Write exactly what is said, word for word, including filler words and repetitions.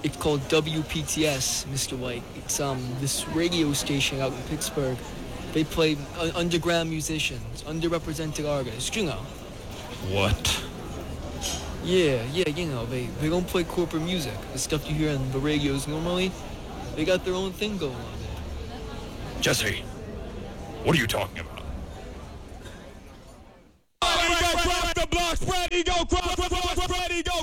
It's called W P T S, Mister White. It's um this radio station out in Pittsburgh. They play uh, underground musicians, underrepresented artists, you know. What? Yeah, yeah, you know, they, they don't play corporate music. The stuff you hear on the radios normally, they got their own thing going on there. Jesse, what are you talking about? Ready, go, cross the block, spread, he go, cross the block, spread, he go,